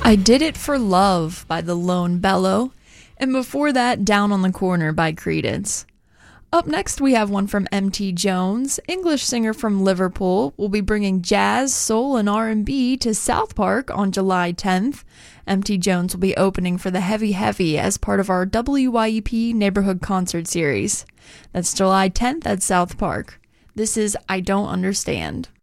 I Did It for Love by The Lone Bellow, and before that, Down on the Corner by Creedence. Up next, we have one from M.T. Jones, English singer from Liverpool, will be bringing jazz, soul, and R&B to South Park on July 10th. M.T. Jones will be opening for the Heavy Heavy as part of our WYEP Neighborhood Concert Series. That's July 10th at South Park. This is I Don't Understand.